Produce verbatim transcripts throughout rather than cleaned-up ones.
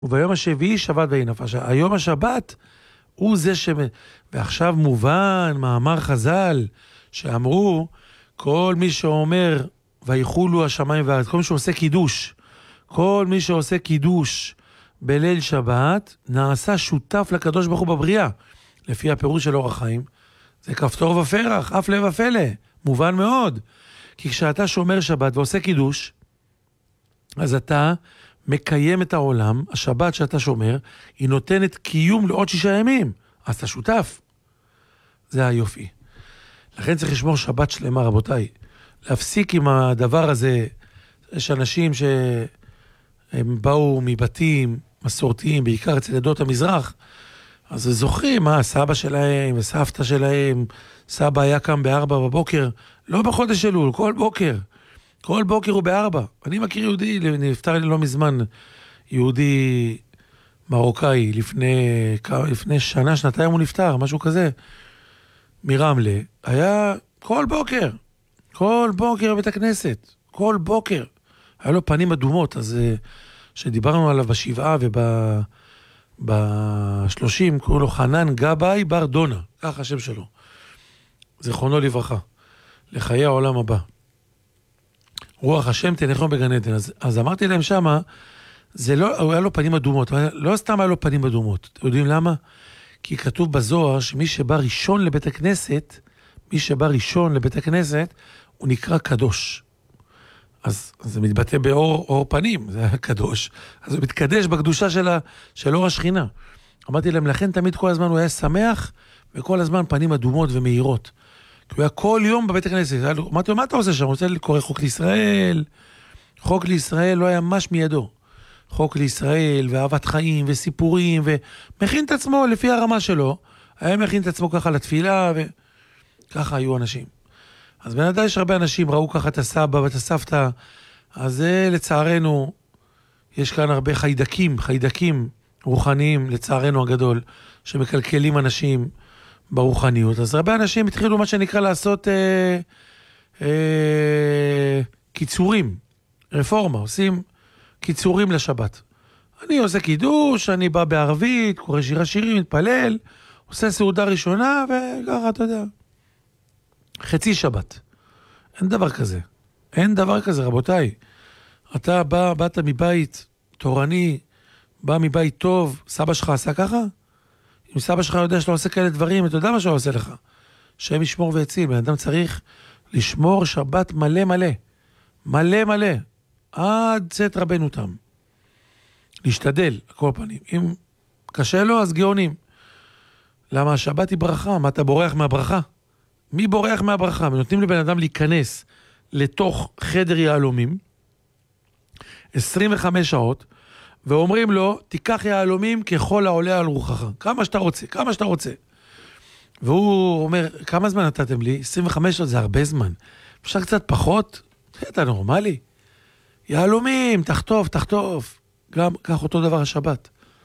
וביום השביעי שבת ויהי נפש. היום השבת הוא זה ש... ועכשיו מובן, מאמר חז"ל, שאמרו, כל מי שאומר, ויחולו השמיים והארץ, כל מי שעושה קידוש, כל מי שעושה קידוש בליל שבת, נעשה שותף לקדוש ברוך הוא בבריאה. לפי הפירוש של אור החיים, זה כפתור ופרח, אף לב ופלא, מובן מאוד. כי כשאתה שומר שבת ועושה קידוש, אז אתה מקיים את העולם, השבת שאתה שומר, היא נותנת קיום לעוד שישה ימים, אז אתה שותף. זה היופי. לכן צריך לשמור שבת שלמה, רבותיי. להפסיק עם הדבר הזה, יש אנשים שהם באו מבתים מסורתיים, בעיקר אצל עדות המזרח, אז זוכרים מה, סבא שלהם וסבתא שלהם, סבא היה קם בארבע בבוקר, לא בחודש אלול, כל בוקר. כל בוקר הוא בארבע. אני מכיר יהודי, נפטר לי לא מזמן, יהודי מרוקאי, לפני, לפני שנה, שנתיים הוא נפטר, משהו כזה, מרמלה, היה כל בוקר, כל בוקר בבית הכנסת, כל בוקר. היה לו פנים אדומות, אז שדיברנו עליו בשבעה ובשלושים, קוראים לו חנן גבאי בר דונה, כך השם שלו. זכרונו לברכה, לחיי העולם הבא. רוח השם תנחם בגן עדן. אז, אז אמרתי להם שמה, זה לא, הוא היה לו פנים אדומות, לא סתם היה לו פנים אדומות. אתם יודעים למה? כי כתוב בזוהר שמי שבא ראשון לבית הכנסת, מי שבא ראשון לבית הכנסת, הוא נקרא קדוש. אז, אז זה מתבטא באור אור פנים, זה היה קדוש. אז הוא מתקדש בקדושה של, ה, של אור השכינה. אמרתי להם, לכן תמיד כל הזמן הוא היה שמח, וכל הזמן פנים אדומות ומהירות. כי הוא היה כל יום בבית הכנסת. אמרתי לו, מה אתה עושה שם? הוא רוצה לקרוא חוק לישראל. חוק לישראל לא היה מש מידו. חוק לישראל, ואהבת חיים, וסיפורים, ומכין את עצמו לפי הרמה שלו. היה מכין את עצמו ככה לתפילה, וככה היו אנשים. אז בנדע יש הרבה אנשים, ראו ככה את הסבא ואת הסבתא, אז זה לצערנו, יש כאן הרבה חיידקים, חיידקים רוחניים, לצערנו הגדול, שמקלקלים אנשים ברוחניות. אז הרבה אנשים התחילו מה שנקרא לעשות אה, אה, קיצורים, רפורמה, עושים קיצורים לשבת. אני עושה קידוש, אני בא בערבית, קורא שיר השירים, מתפלל, עושה סעודה ראשונה, וככה, אתה יודע. חצי שבת. אין דבר כזה. אין דבר כזה, רבותיי. אתה בא, באת מבית תורני, בא מבית טוב, סבא שלך עשה ככה? אם סבא שלך יודע שאתה עושה כאלה דברים, אתה יודע מה שהוא עושה לך. שהם ישמור ויציל. בן אדם צריך לשמור שבת מלא מלא. מלא מלא. עד צאת רבנו תם. להשתדל, לכל פנים. אם קשה לו, אז גאונים. למה השבת היא ברכה? מה אתה בורח מהברכה? מי בורח מהברכה? ונותנים לבן אדם להיכנס לתוך חדר יהלומים, עשרים וחמש שעות, ואומרים לו, תיקח יהלומים ככל העולה על רוחך. כמה שאתה רוצה, כמה שאתה רוצה. והוא אומר, כמה זמן נתתם לי? עשרים וחמש שעות זה הרבה זמן. אפשר קצת פחות? אתה נורמלי? יהלומים, תחטוף, תחטוף. גם כך אותו דבר השבת.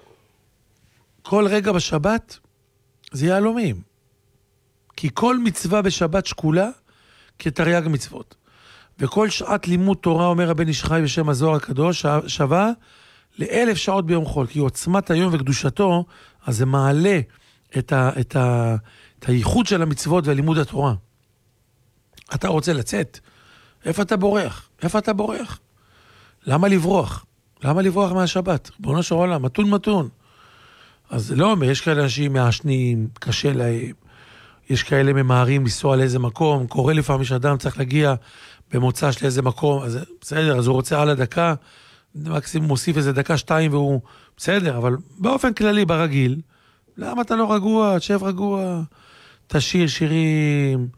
כל רגע בשבת זה יהלומים. כי כל מצווה בשבת שקולה כתרי"ג מצוות. וכל שעת לימוד תורה, אומר הבן איש חי בשם הזוהר הקדוש, שווה לאלף שעות ביום חול. כי עוצמת היום וקדושתו, אז זה מעלה את, ה, את, ה, את הייחוד של המצוות ולימוד התורה. אתה רוצה לצאת? איפה אתה בורח? איפה אתה בורח? למה לברוח? למה לברוח מהשבת? בואו נשאר עולם, מתון מתון. אז לא אומר, יש כאלה אנשים מעשנים, קשה להם. יש כאלה ממהרים לנסוע לאיזה מקום, קורא לפעמים שאדם צריך להגיע במוצא של איזה מקום, אז בסדר, אז הוא רוצה על הדקה, מקסימום מוסיף איזה דקה שתיים והוא בסדר, אבל באופן כללי ברגיל, למה אתה לא רגוע? תשב רגוע, תשיר שירים,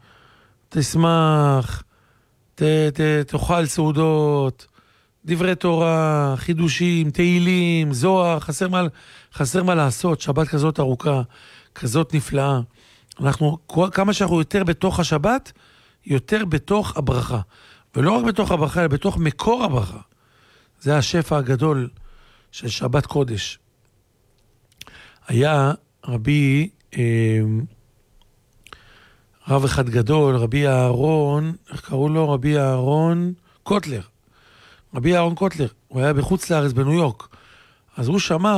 תשמח, ת, ת, תאכל סעודות, דברי תורה, חידושים, תהילים, זוהר, חסר מה, חסר מה לעשות, שבת כזאת ארוכה, כזאת נפלאה. אנחנו, כמה שאנחנו יותר בתוך השבת, יותר בתוך הברכה. ולא רק בתוך הברכה, אלא בתוך מקור הברכה. זה השפע הגדול של שבת קודש. היה רבי, אה, רב אחד גדול, רבי אהרון, איך קראו לו? רבי אהרון קוטלר. רבי אהרון קוטלר, הוא היה בחוץ לארץ בניו יורק. אז הוא שמע